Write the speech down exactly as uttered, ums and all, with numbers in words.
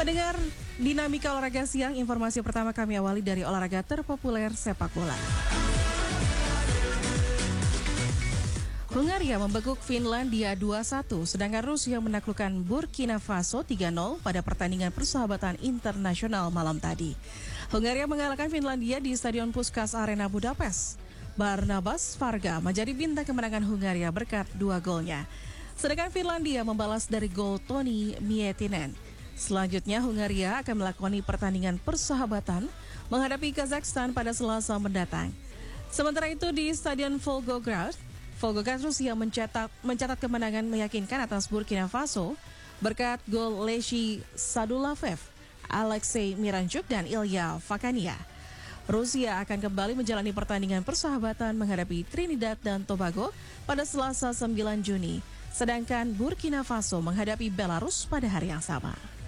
Pendengar Dinamika Olahraga Siang, informasi pertama kami awali dari olahraga terpopuler sepak bola. Hungaria membekuk Finlandia dua satu, sedangkan Rusia menaklukkan Burkina Faso tiga nol pada pertandingan persahabatan internasional malam tadi. Hungaria mengalahkan Finlandia di Stadion Puskás Arena Budapest. Barnabas Varga menjadi bintang kemenangan Hungaria berkat dua golnya. Sedangkan Finlandia membalas dari gol Toni Miettinen. Selanjutnya Hungaria akan melakoni pertandingan persahabatan menghadapi Kazakhstan pada Selasa mendatang. Sementara itu di Stadion Volgograd, Volgograd Rusia mencetak mencatat kemenangan meyakinkan atas Burkina Faso berkat gol Leshi Sadulaev, Alexei Miranchuk dan Ilya Fakania. Rusia akan kembali menjalani pertandingan persahabatan menghadapi Trinidad dan Tobago pada Selasa sembilan Juni, sedangkan Burkina Faso menghadapi Belarus pada hari yang sama.